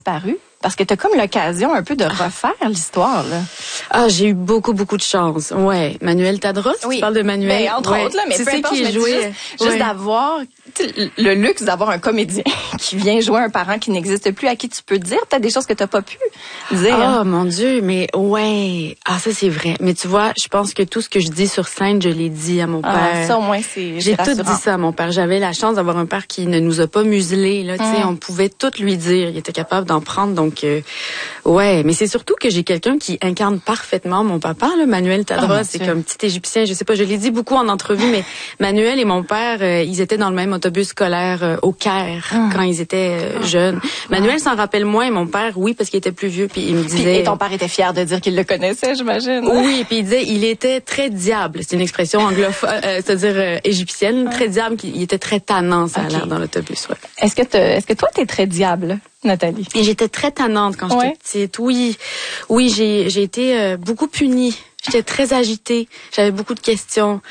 paru? Parce que t'as comme l'occasion un peu de refaire l'histoire, là. Ah, j'ai eu beaucoup de chance. Ouais. Manuel Tadros, oui. Tu parles de Manuel? Ben, entre autres, là, mais tu peu sais importe, qui est joué. Juste d'avoir le luxe d'avoir un comédien qui vient jouer un parent qui n'existe plus, à qui tu peux dire peut-être des choses que t'as pas pu dire. Oh mon Dieu, mais ouais. Ah, ça c'est vrai. Mais tu vois, je pense que tout ce que je dis sur scène, je l'ai dit à mon père. Ça au moins J'ai tout dit ça à mon père. J'avais la chance d'avoir un père qui ne nous a pas muselés, là, tu sais, on pouvait tout lui dire, il était capable d'en prendre, donc ouais, mais c'est surtout que j'ai quelqu'un qui incarne parfaitement mon papa, là, Manuel Tadros, c'est comme petit Égyptien, je sais pas, je l'ai dit beaucoup en entrevue, mais Manuel et mon père, ils étaient dans le même autobus scolaire au Caire quand ils étaient jeunes. Manuel s'en rappelle moins, et mon père, oui, parce qu'il était plus vieux, puis il me disait... Et ton père était fier de dire qu'il le connaissait, j'imagine. Oui, puis il disait, il était très diable, c'est une expression anglophone, c'est-à-dire égyptienne, très diable, il était très tannant, ça a l'air, dans l'autobus, ouais. Est-ce que toi, t'es très diable, Nathalie? Et j'étais très tannante quand j'étais petite. Oui, j'ai été beaucoup punie. J'étais très agitée. J'avais beaucoup de questions.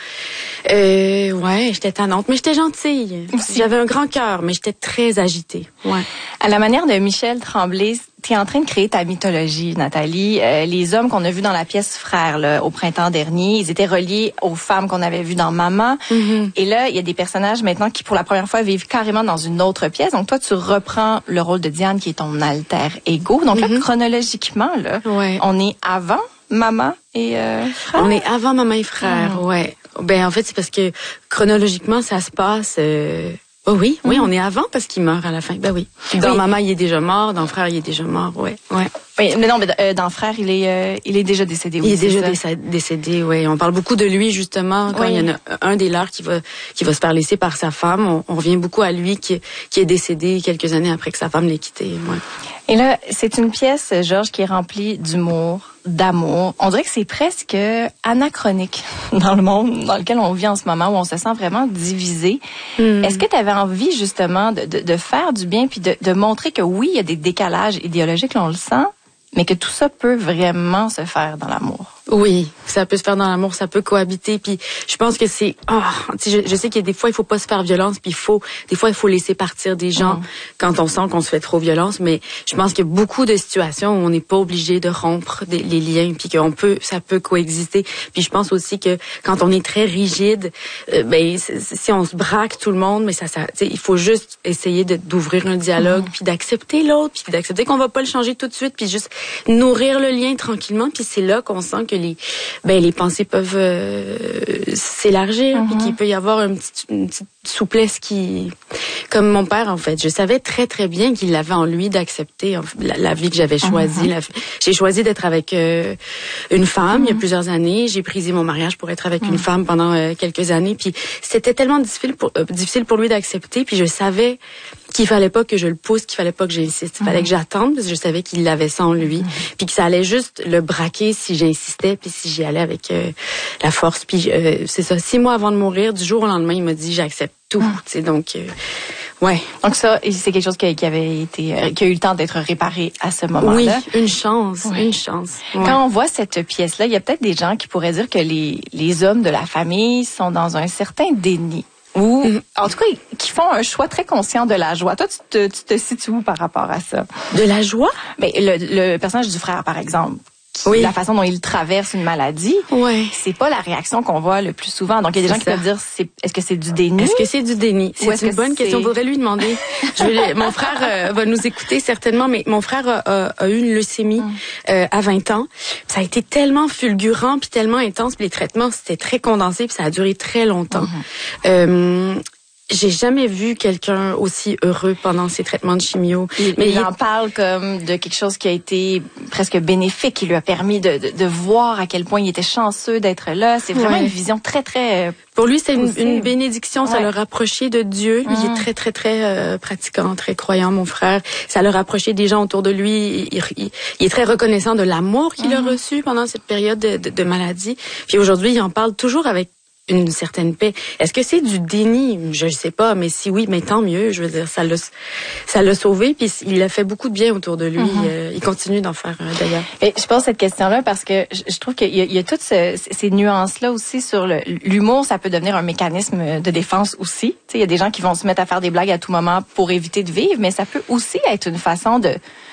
Ouais, j'étais tannante, mais j'étais gentille. J'avais un grand cœur, mais j'étais très agitée. Ouais. À la manière de Michel Tremblay, t'es en train de créer ta mythologie, Nathalie. Les hommes qu'on a vus dans la pièce Frères là, au printemps dernier, ils étaient reliés aux femmes qu'on avait vues dans Maman. Et là, il y a des personnages maintenant qui, pour la première fois, vivent carrément dans une autre pièce. Donc toi, tu reprends le rôle de Diane, qui est ton alter ego. Donc là, chronologiquement, là, on est avant Maman et Frères. On est avant Maman et Frères, ouais. Ben en fait, c'est parce que chronologiquement, ça se passe... Oh oui, on est avant parce qu'il meurt à la fin. Ben oui. Dans Maman, il est déjà mort. Dans Frère, il est déjà mort. Ouais. Oui, mais non, mais dans Frère, il est déjà décédé. Il est déjà décédé. Oui. On parle beaucoup de lui justement quand il y en a un des leurs qui va se faire laisser par sa femme. On revient beaucoup à lui qui est décédé quelques années après que sa femme l'ait quitté. Ouais. Et là, c'est une pièce, Georges, qui est remplie d'humour, d'amour. On dirait que c'est presque anachronique dans le monde dans lequel on vit en ce moment, où on se sent vraiment divisé. Est-ce que tu avais envie justement de faire du bien puis de montrer que oui, il y a des décalages idéologiques, là, on le sent, mais que tout ça peut vraiment se faire dans l'amour? Oui, ça peut se faire dans l'amour, ça peut cohabiter. Puis je pense que c'est, je sais qu'il y a des fois il faut pas se faire violence, puis des fois il faut laisser partir des gens quand on sent qu'on se fait trop violence. Mais je pense qu'il y a beaucoup de situations où on n'est pas obligé de rompre les liens, puis ça peut coexister. Puis je pense aussi que quand on est très rigide, si on se braque tout le monde, mais il faut juste essayer d'ouvrir un dialogue, puis d'accepter l'autre, puis d'accepter qu'on va pas le changer tout de suite, puis juste nourrir le lien tranquillement. Puis c'est là qu'on sent que les pensées peuvent s'élargir, puis qu'il peut y avoir une petite souplesse comme mon père, en fait. Je savais très, très bien qu'il avait en lui d'accepter la vie que j'avais choisie. J'ai choisi d'être avec une femme il y a plusieurs années. J'ai brisé mon mariage pour être avec une femme pendant quelques années. Puis c'était tellement difficile pour lui d'accepter. Puis je savais qu'il fallait pas que je le pousse, qu'il fallait pas que j'insiste. Il fallait que j'attende, parce que je savais qu'il l'avait ça en lui. Puis que ça allait juste le braquer si j'insistais, puis si j'y allais avec la force. Puis c'est ça, 6 mois avant de mourir, du jour au lendemain, il m'a dit j'accepte tout. Tu sais, donc ouais. Donc ça, c'est quelque chose qui a eu le temps d'être réparé à ce moment-là. Oui, une chance. Ouais. Quand on voit cette pièce-là, il y a peut-être des gens qui pourraient dire que les hommes de la famille sont dans un certain déni. Ou, en tout cas, qui font un choix très conscient de la joie. Toi, tu te situes où par rapport à ça? De la joie? Ben, le personnage du frère, par exemple. La façon dont il traverse une maladie, c'est pas la réaction qu'on voit le plus souvent. Donc, il y a des gens qui peuvent dire, est-ce que c'est du déni? Est-ce que c'est du déni? C'est une bonne question. Il faudrait lui demander. Mon frère va nous écouter certainement, mais mon frère a eu une leucémie à 20 ans. Ça a été tellement fulgurant, puis tellement intense, puis les traitements, c'était très condensé, puis ça a duré très longtemps. J'ai jamais vu quelqu'un aussi heureux pendant ses traitements de chimio. Mais il en parle comme de quelque chose qui a été presque bénéfique, qui lui a permis de voir à quel point il était chanceux d'être là. C'est vraiment une vision très, très... Pour lui, c'est une bénédiction. Ça l'a rapproché de Dieu. Lui, il est très, très, très pratiquant, très croyant, mon frère. Ça l'a rapproché des gens autour de lui. Il est très reconnaissant de l'amour qu'il a reçu pendant cette période de maladie. Puis aujourd'hui, il en parle toujours avec une certaine paix. Est-ce que c'est du déni? Je ne sais pas, mais si oui, mais tant mieux. Je veux dire, ça l'a sauvé, puis il a fait beaucoup de bien autour de lui. Il continue d'en faire d'ailleurs. Et je pose cette question-là parce que je trouve qu'il y a toutes ces nuances-là aussi sur l'humour. Ça peut devenir un mécanisme de défense aussi. Tu sais, il y a des gens qui vont se mettre à faire des blagues à tout moment pour éviter de vivre, mais ça peut aussi être une façon de